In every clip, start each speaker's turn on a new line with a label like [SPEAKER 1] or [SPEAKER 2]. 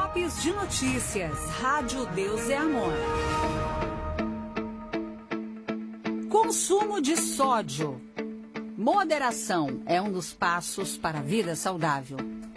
[SPEAKER 1] Drops de Notícias. Rádio Deus é Amor. Consumo de sódio. Moderação é um dos passos para a vida saudável.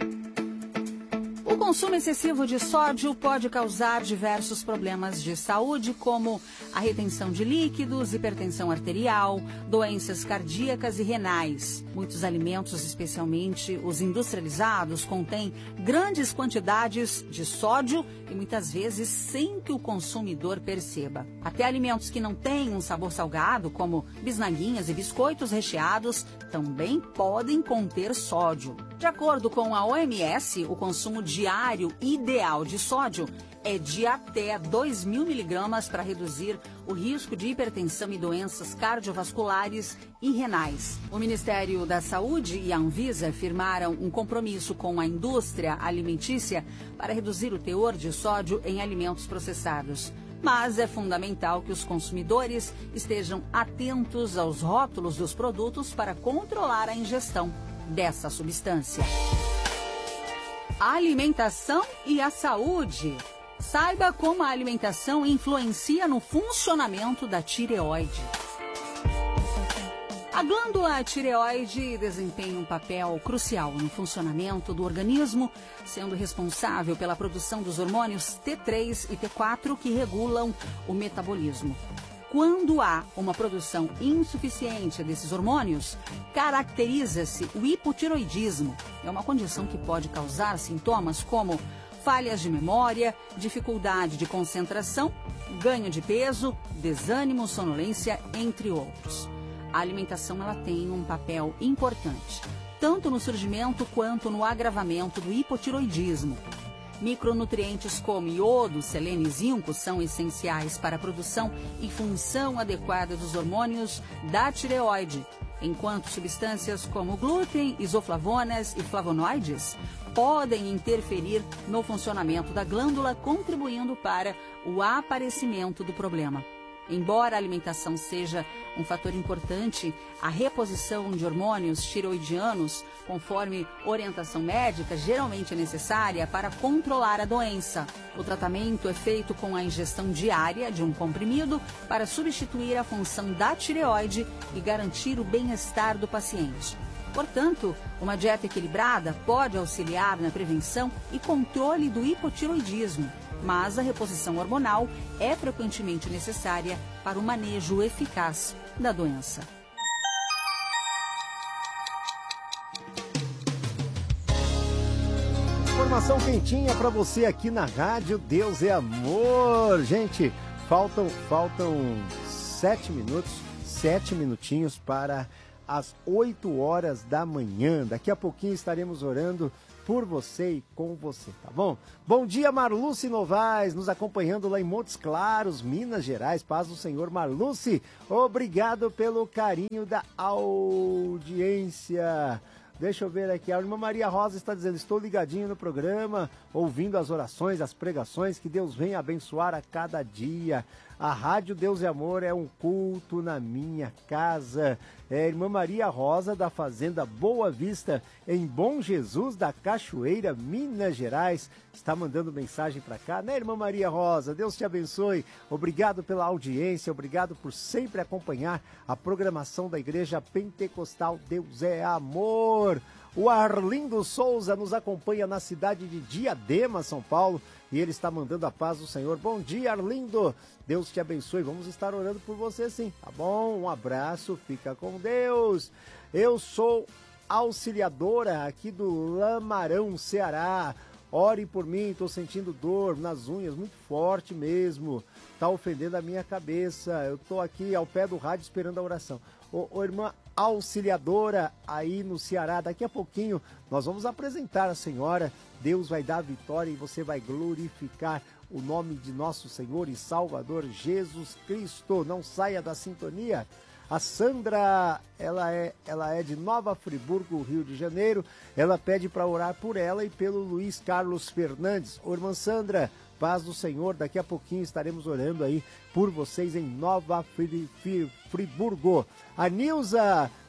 [SPEAKER 1] O consumo excessivo de sódio pode causar diversos problemas de saúde, como a retenção de líquidos, hipertensão arterial, doenças cardíacas e renais. Muitos alimentos, especialmente os industrializados, contêm grandes quantidades de sódio e muitas vezes sem que o consumidor perceba. Até alimentos que não têm um sabor salgado, como bisnaguinhas e biscoitos recheados, também podem conter sódio. De acordo com a OMS, o consumo diário ideal de sódio é de até 2.000 miligramas para reduzir o risco de hipertensão e doenças cardiovasculares e renais. O Ministério da Saúde e a Anvisa firmaram um compromisso com a indústria alimentícia para reduzir o teor de sódio em alimentos processados. Mas é fundamental que os consumidores estejam atentos aos rótulos dos produtos para controlar a ingestão dessa substância. A alimentação e a saúde. Saiba como a alimentação influencia no funcionamento da tireoide. A glândula tireoide desempenha um papel crucial no funcionamento do organismo, sendo responsável pela produção dos hormônios T3 e T4 que regulam o metabolismo. Quando há uma produção insuficiente desses hormônios, caracteriza-se o hipotireoidismo. É uma condição que pode causar sintomas como falhas de memória, dificuldade de concentração, ganho de peso, desânimo, sonolência, entre outros. A alimentação ela tem um papel importante, tanto no surgimento quanto no agravamento do hipotireoidismo. Micronutrientes como iodo, selênio e zinco são essenciais para a produção e função adequada dos hormônios da tireoide, enquanto substâncias como glúten, isoflavonas e flavonoides podem interferir no funcionamento da glândula, contribuindo para o aparecimento do problema. Embora a alimentação seja um fator importante, a reposição de hormônios tireoidianos, conforme orientação médica, geralmente é necessária para controlar a doença. O tratamento é feito com a ingestão diária de um comprimido para substituir a função da tireoide e garantir o bem-estar do paciente. Portanto, uma dieta equilibrada pode auxiliar na prevenção e controle do hipotireoidismo, mas a reposição hormonal é frequentemente necessária para o manejo eficaz da doença.
[SPEAKER 2] Informação quentinha para você aqui na Rádio Deus é Amor. Gente, faltam 7 minutinhos para às 8 horas da manhã. Daqui a pouquinho estaremos orando por você e com você, tá bom? Bom dia, Marluce Novaes, nos acompanhando lá em Montes Claros, Minas Gerais. Paz do Senhor, Marluce. Obrigado pelo carinho da audiência. Deixa eu ver aqui, a irmã Maria Rosa está dizendo: estou ligadinho no programa, ouvindo as orações, as pregações, que Deus venha abençoar a cada dia. A Rádio Deus e Amor é um culto na minha casa. É a irmã Maria Rosa, da Fazenda Boa Vista, em Bom Jesus da Cachoeira, Minas Gerais. Está mandando mensagem para cá, né, irmã Maria Rosa? Deus te abençoe. Obrigado pela audiência, obrigado por sempre acompanhar a programação da Igreja Pentecostal Deus é Amor. O Arlindo Souza nos acompanha na cidade de Diadema, São Paulo, e ele está mandando a paz do Senhor. Bom dia, Arlindo. Deus te abençoe. Vamos estar orando por você, sim, tá bom? Um abraço, fica com Deus. Eu sou auxiliadora aqui do Lamarão, Ceará. Ore por mim, estou sentindo dor nas unhas, muito forte mesmo. Está ofendendo a minha cabeça. Eu estou aqui ao pé do rádio esperando a oração. Ô irmã auxiliadora aí no Ceará, daqui a pouquinho nós vamos apresentar a senhora. Deus vai dar a vitória e você vai glorificar o nome de nosso Senhor e Salvador Jesus Cristo. Não saia da sintonia. A Sandra, ela é de Nova Friburgo, Rio de Janeiro. Ela pede para orar por ela e pelo Luiz Carlos Fernandes. Ô, irmã Sandra, paz do Senhor, daqui a pouquinho estaremos orando aí por vocês em Nova Friburgo. A Nilza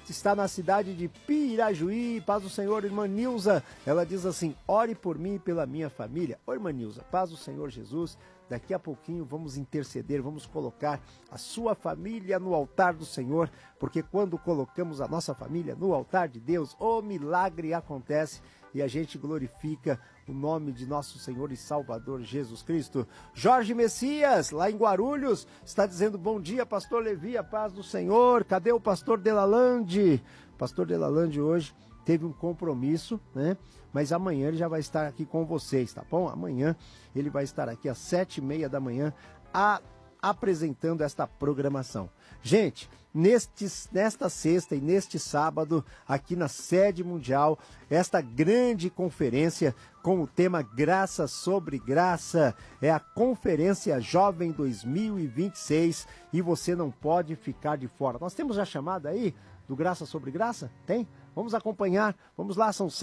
[SPEAKER 2] está na cidade de Pirajuí. Paz do Senhor, irmã Nilza. Ela diz assim: ore por mim e pela minha família. Ô, irmã Nilza, paz do Senhor Jesus. Daqui a pouquinho vamos interceder, vamos colocar a sua família no altar do Senhor, porque quando colocamos a nossa família no altar de Deus, o milagre acontece e a gente glorifica o nome de nosso Senhor e Salvador Jesus Cristo. Jorge Messias, lá em Guarulhos, está dizendo: bom dia, pastor Levi, a paz do Senhor. Cadê o pastor Delalande? O pastor Delalande hoje teve um compromisso, né? Mas amanhã ele já vai estar aqui com vocês, tá bom? Amanhã ele vai estar aqui às 7h30 da manhã apresentando esta programação. Gente, nesta sexta e neste sábado, aqui na sede mundial, esta grande conferência com o tema Graça sobre Graça, é a Conferência Jovem 2026 e você não pode ficar de fora. Nós temos a chamada aí do Graça sobre Graça? Tem? Vamos acompanhar. Vamos lá, são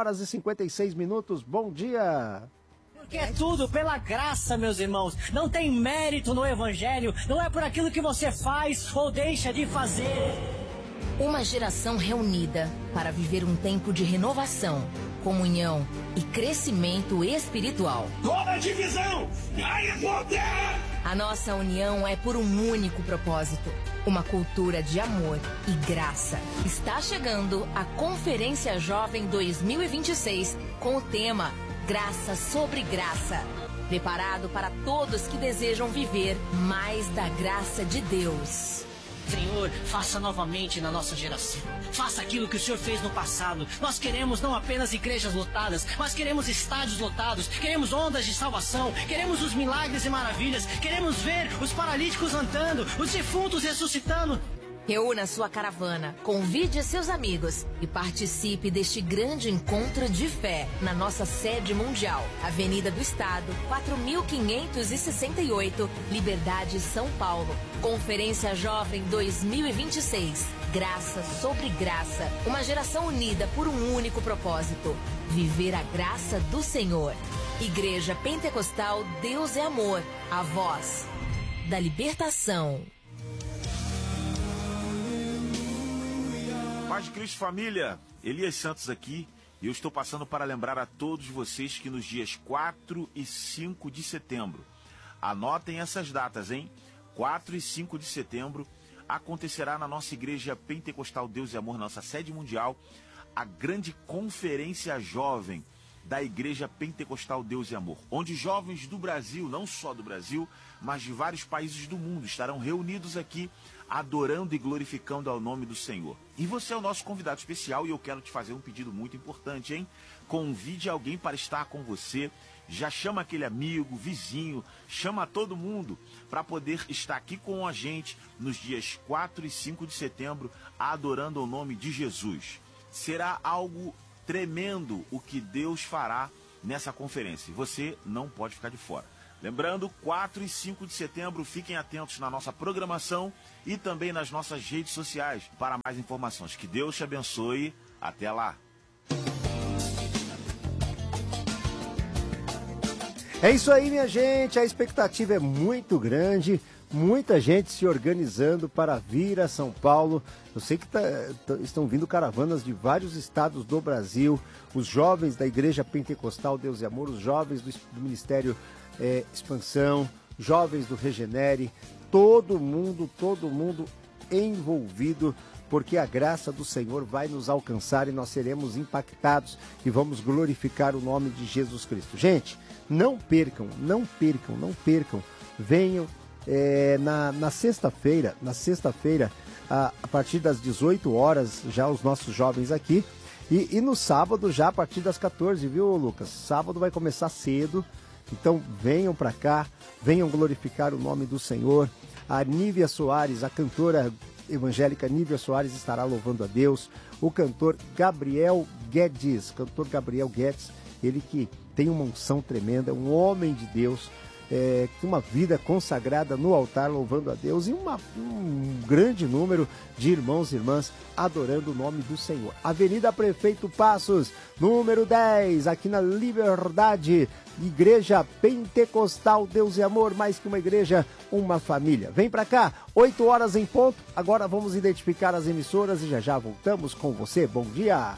[SPEAKER 2] 7h56. Bom dia!
[SPEAKER 3] Porque é tudo pela graça, meus irmãos. Não tem mérito no Evangelho. Não é por aquilo que você faz ou deixa de fazer.
[SPEAKER 4] Uma geração reunida para viver um tempo de renovação, comunhão e crescimento espiritual.
[SPEAKER 5] Toda divisão cai por terra!
[SPEAKER 4] A nossa união é por um único propósito: uma cultura de amor e graça. Está chegando a Conferência Jovem 2026 com o tema Graça sobre Graça. Preparado para todos que desejam viver mais da graça de Deus.
[SPEAKER 3] Senhor, faça novamente na nossa geração. Faça aquilo que o Senhor fez no passado. Nós queremos não apenas igrejas lotadas, mas queremos estádios lotados. Queremos ondas de salvação. Queremos os milagres e maravilhas. Queremos ver os paralíticos andando, os defuntos ressuscitando.
[SPEAKER 4] Reúna sua caravana, convide seus amigos e participe deste grande encontro de fé na nossa sede mundial. Avenida do Estado, 4568, Liberdade, São Paulo. Conferência Jovem 2026. Graça sobre Graça. Uma geração unida por um único propósito: viver a graça do Senhor. Igreja Pentecostal Deus é Amor. A voz da libertação.
[SPEAKER 6] Paz de Cristo, família, Elias Santos aqui, e eu estou passando para lembrar a todos vocês que nos dias 4 e 5 de setembro, anotem essas datas, hein? 4 e 5 de setembro, acontecerá na nossa Igreja Pentecostal Deus e Amor, nossa sede mundial, a grande conferência jovem da Igreja Pentecostal Deus e Amor, onde jovens do Brasil, não só do Brasil, mas de vários países do mundo, estarão reunidos aqui, adorando e glorificando ao nome do Senhor. E você é o nosso convidado especial e eu quero te fazer um pedido muito importante, hein? Convide alguém para estar com você, já chama aquele amigo, vizinho, chama todo mundo para poder estar aqui com a gente nos dias 4 e 5 de setembro, adorando ao nome de Jesus. Será algo tremendo o que Deus fará nessa conferência. Você não pode ficar de fora. Lembrando, 4 e 5 de setembro, fiquem atentos na nossa programação e também nas nossas redes sociais para mais informações. Que Deus te abençoe. Até lá.
[SPEAKER 2] É isso aí, minha gente. A expectativa é muito grande. Muita gente se organizando para vir a São Paulo. Eu sei que estão vindo caravanas de vários estados do Brasil. Os jovens da Igreja Pentecostal Deus e Amor, os jovens do Ministério Expansão, jovens do Regenere, todo mundo envolvido, porque a graça do Senhor vai nos alcançar e nós seremos impactados e vamos glorificar o nome de Jesus Cristo. Gente, não percam, venham na sexta-feira, a partir das 18 horas, já os nossos jovens aqui, e no sábado já a partir das 14, viu, Lucas? Sábado vai começar cedo. Então venham para cá, venham glorificar o nome do Senhor. A Nívia Soares, a cantora evangélica Nívia Soares estará louvando a Deus. O cantor Gabriel Guedes, ele que tem uma unção tremenda, um homem de Deus, uma vida consagrada no altar, louvando a Deus, e um grande número de irmãos e irmãs adorando o nome do Senhor. Avenida Prefeito Passos, número 10, aqui na Liberdade, Igreja Pentecostal Deus e Amor, mais que uma igreja, uma família. Vem pra cá, 8 horas em ponto, agora vamos identificar as emissoras e já voltamos com você. Bom dia!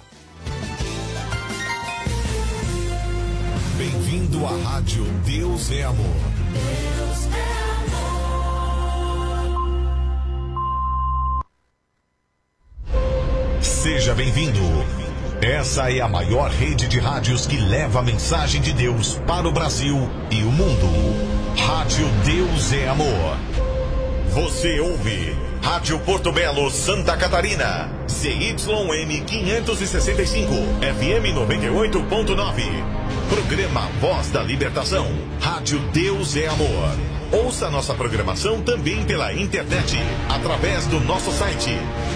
[SPEAKER 7] Bem-vindo à Rádio Deus é Amor. Deus é amor. Seja bem-vindo. Essa é a maior rede de rádios que leva a mensagem de Deus para o Brasil e o mundo. Rádio Deus é Amor. Você ouve Rádio Porto Belo, Santa Catarina. CYM 565, FM 98.9. Programa Voz da Libertação. Rádio Deus é Amor. Ouça nossa programação também pela internet, através do nosso site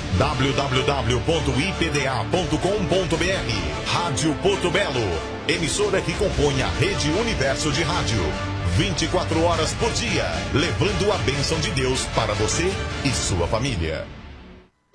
[SPEAKER 7] www.ipda.com.br. Rádio Porto Belo, emissora que compõe a Rede Universo de Rádio. 24 horas por dia, levando a bênção de Deus para você e sua família.